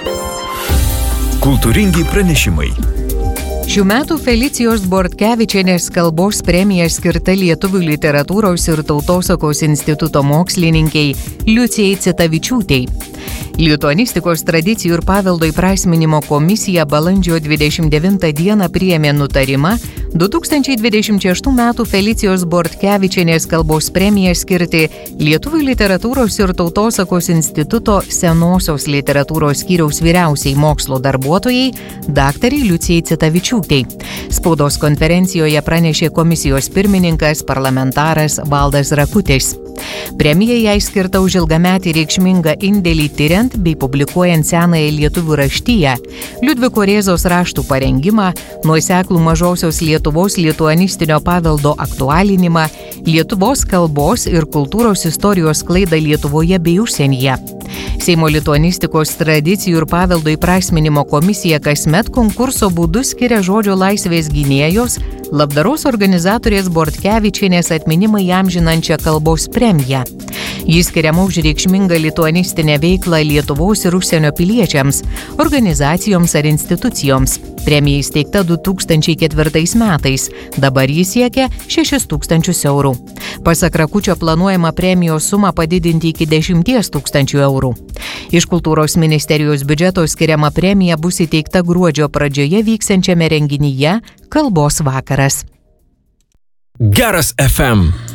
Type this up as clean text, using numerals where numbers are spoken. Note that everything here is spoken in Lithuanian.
Kultūringi pranešimai. Šių metų Felicijos Bortkevičienės kalbos premija skirta Lietuvių literatūros ir tautosakos instituto mokslininkei Liucijai Citavičiūtei. Lituanistikos tradicijų ir paveldo įprasminimo komisija balandžio 29 dieną priėmė nutarimą 2026 m. Felicijos Bortkevičienės kalbos premiją skirti Lietuvių literatūros ir tautosakos instituto senosios literatūros skyriaus vyriausiai mokslo darbuotojai daktarei Liucijai Citavičiūtei. Spaudos konferencijoje pranešė komisijos pirmininkas parlamentaras Valdas Rakutis. Premija jai skirta už ilgametį reikšmingą indėlį tyriant bei publikuojant senąją lietuvių raštiją, Liudviko Rėzos raštų parengimą, nuoseklų mažosios Lietuvos lituanistinio paveldo aktualinimą, Lietuvos kalbos ir kultūros istorijos sklaidą Lietuvoje bei užsienyje. Seimo lituanistikos tradicijų ir paveldo įprasminimo komisija kasmet konkurso būdu skiria žodžio laisvės gynėjos, labdaros organizatorės Bortkevičienės atminimą įamžinančią kalbos premiją. Jis skiriama už reikšmingą lituanistinę veiklą Lietuvos ir užsienio piliečiams, organizacijoms ar institucijoms. Premija įsteigta 2004 metais, dabar jis siekia 6 000 eurų. Pasak Rakučio planuojama premijos sumą padidinti iki 10 000 eurų. Iš kultūros ministerijos biudžeto skiriama premija bus įteikta gruodžio pradžioje vyksiančiame renginyje Kalbos vakaras. Geras FM.